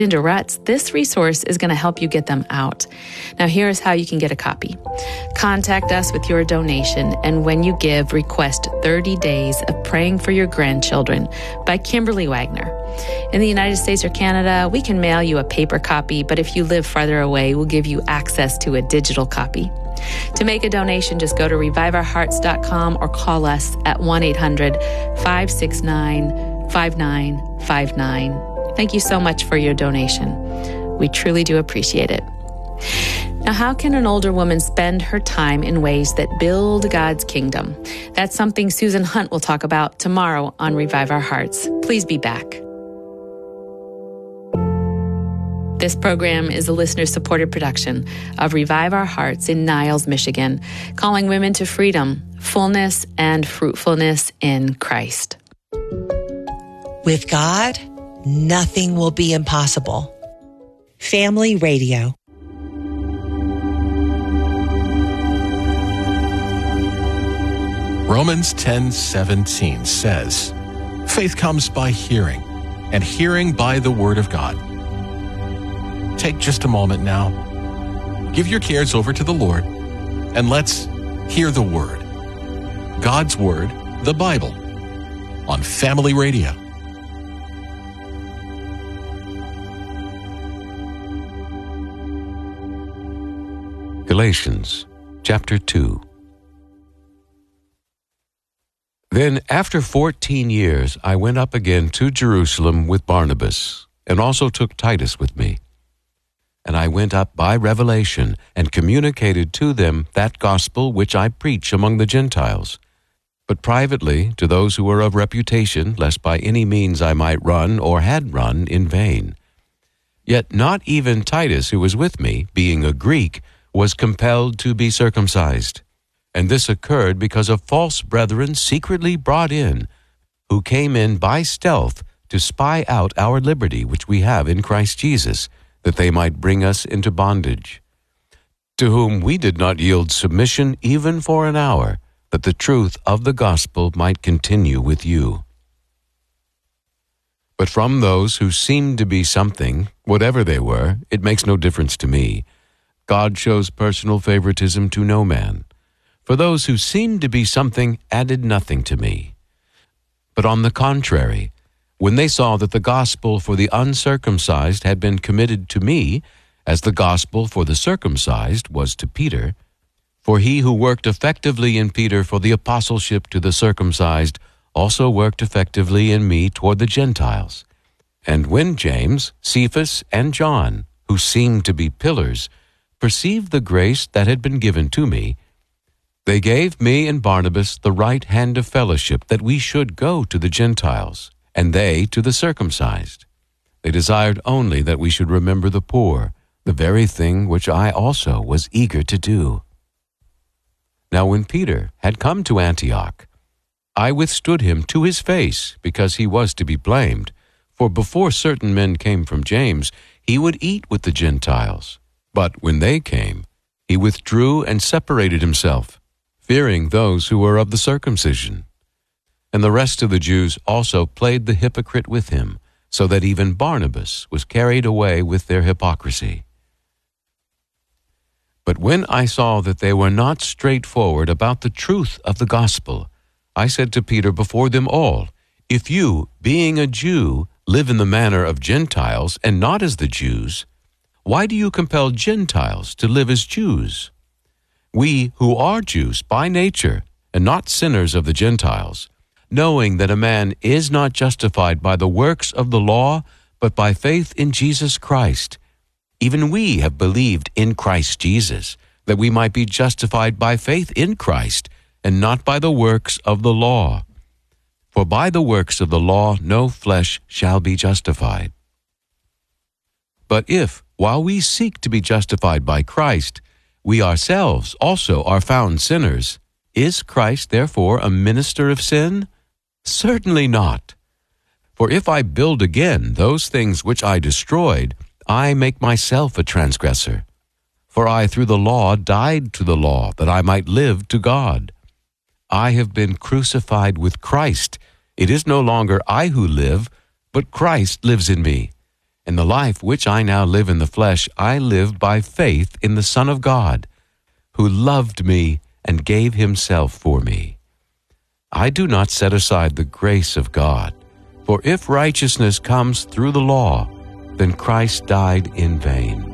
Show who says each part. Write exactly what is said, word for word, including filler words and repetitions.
Speaker 1: into ruts, this resource is going to help you get them out. Now, here's how you can get a copy. Contact us with your donation, and when you give, request thirty days of Praying for Your Grandchildren by Kimberly Wagner. In the United States or Canada, we can mail you a paper copy, but if you live farther away, we'll give you access to a digital copy. To make a donation, just go to revive our hearts dot com or call us at one eight hundred, five six nine, five nine five nine. Thank you so much for your donation. We truly do appreciate it. Now, how can an older woman spend her time in ways that build God's kingdom? That's something Susan Hunt will talk about tomorrow on Revive Our Hearts. Please be back. This program is a listener-supported production of Revive Our Hearts in Niles, Michigan, calling women to freedom, fullness, and fruitfulness in Christ.
Speaker 2: With God, nothing will be impossible. Family Radio.
Speaker 3: Romans ten seventeen says, faith comes by hearing, and hearing by the Word of God. Take just a moment now. Give your cares over to the Lord, and let's hear the Word. God's Word, the Bible, on Family Radio.
Speaker 4: Galatians chapter two. Then after fourteen years I went up again to Jerusalem with Barnabas, and also took Titus with me. And I went up by revelation, and communicated to them that gospel which I preach among the Gentiles, but privately to those who were of reputation, lest by any means I might run, or had run, in vain. Yet not even Titus, who was with me, being a Greek, was compelled to be circumcised. And this occurred because of false brethren secretly brought in, who came in by stealth to spy out our liberty which we have in Christ Jesus, that they might bring us into bondage, to whom we did not yield submission even for an hour, that the truth of the gospel might continue with you. But from those who seemed to be something, whatever they were, it makes no difference to me. God shows personal favoritism to no man. For those who seemed to be something added nothing to me. But on the contrary, when they saw that the gospel for the uncircumcised had been committed to me, as the gospel for the circumcised was to Peter, for he who worked effectively in Peter for the apostleship to the circumcised also worked effectively in me toward the Gentiles. And when James, Cephas, and John, who seemed to be pillars, perceived the grace that had been given to me, they gave me and Barnabas the right hand of fellowship, that we should go to the Gentiles, and they to the circumcised. They desired only that we should remember the poor, the very thing which I also was eager to do. Now when Peter had come to Antioch, I withstood him to his face, because he was to be blamed. For before certain men came from James, he would eat with the Gentiles. But when they came, he withdrew and separated himself, fearing those who were of the circumcision. And the rest of the Jews also played the hypocrite with him, so that even Barnabas was carried away with their hypocrisy. But when I saw that they were not straightforward about the truth of the gospel, I said to Peter before them all, If you, being a Jew, live in the manner of Gentiles and not as the Jews, why do you compel Gentiles to live as Jews? We who are Jews by nature, and not sinners of the Gentiles, knowing that a man is not justified by the works of the law, but by faith in Jesus Christ. Even we have believed in Christ Jesus, that we might be justified by faith in Christ, and not by the works of the law. For by the works of the law no flesh shall be justified. But if, while we seek to be justified by Christ, we ourselves also are found sinners, is Christ therefore a minister of sin? Certainly not. For if I build again those things which I destroyed, I make myself a transgressor. For I through the law died to the law, that I might live to God. I have been crucified with Christ. It is no longer I who live, but Christ lives in me. And the life which I now live in the flesh, I live by faith in the Son of God, who loved me and gave himself for me. I do not set aside the grace of God, for if righteousness comes through the law, then Christ died in vain.